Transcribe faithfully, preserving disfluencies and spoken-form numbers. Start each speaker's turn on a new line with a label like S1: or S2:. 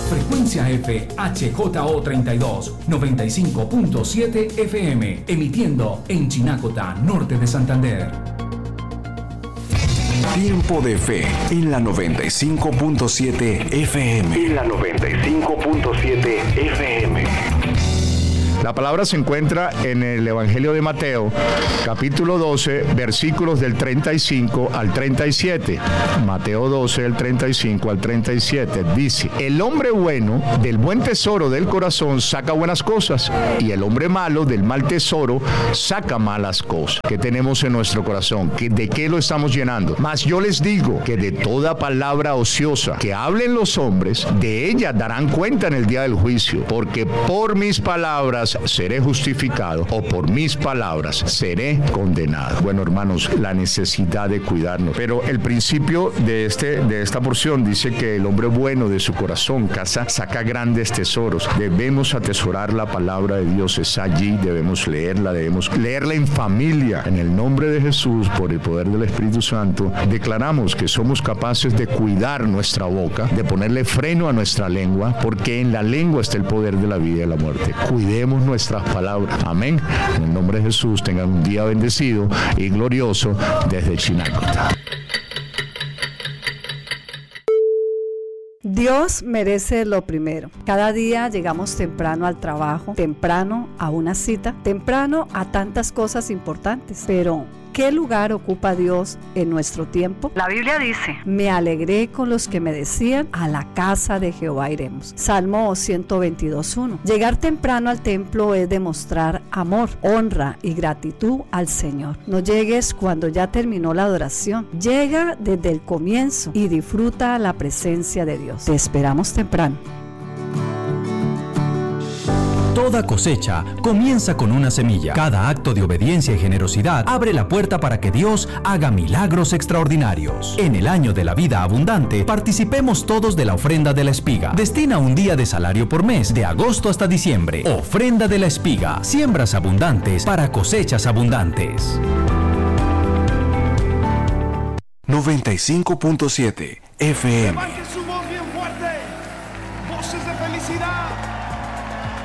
S1: Frecuencia F H J O treinta y dos, noventa y cinco punto siete F M, emitiendo en Chinacota, norte de Santander.
S2: Tiempo de Fe en la noventa y cinco punto siete F M. En la noventa y cinco punto siete F M.
S3: La palabra se encuentra en el Evangelio de Mateo, capítulo doce, versículos del treinta y cinco al treinta y siete. Mateo doce, del treinta y cinco al treinta y siete. Dice: el hombre bueno del buen tesoro del corazón saca buenas cosas, y el hombre malo del mal tesoro saca malas cosas. ¿Qué tenemos en nuestro corazón? ¿De qué lo estamos llenando? Mas yo les digo que de toda palabra ociosa que hablen los hombres, de ella darán cuenta en el día del juicio, porque por mis palabras seré justificado, o por mis palabras seré condenado. Bueno, hermanos, la necesidad de cuidarnos. Pero el principio de, este, de esta porción dice que el hombre bueno de su corazón casa, saca grandes tesoros. Debemos atesorar la palabra de Dios. Es allí, debemos leerla, debemos leerla en familia. En el nombre de Jesús, por el poder del Espíritu Santo, declaramos que somos capaces de cuidar nuestra boca, de ponerle freno a nuestra lengua, porque en la lengua está el poder de la vida y la muerte. Cuidemos nuestras palabras. Amén. En el nombre de Jesús, tengan un día bendecido y glorioso desde Chinacota.
S4: Dios merece lo primero. Cada día llegamos temprano al trabajo, temprano a una cita, temprano a tantas cosas importantes. Pero, ¿qué lugar ocupa Dios en nuestro tiempo? La Biblia dice: me alegré con los que me decían, a la casa de Jehová iremos. Salmo ciento veintidós, uno. Llegar temprano al templo es demostrar amor, honra y gratitud al Señor. No llegues cuando ya terminó la adoración. Llega desde el comienzo y disfruta la presencia de Dios. Te esperamos temprano.
S5: Toda cosecha comienza con una semilla. Cada acto de obediencia y generosidad abre la puerta para que Dios haga milagros extraordinarios. En el año de la vida abundante, participemos todos de la ofrenda de la espiga. Destina un día de salario por mes, de agosto hasta diciembre. Ofrenda de la espiga. Siembras abundantes para cosechas abundantes.
S2: noventa y cinco punto siete F M.
S6: Levanten su voz bien fuerte. Voces de felicidad.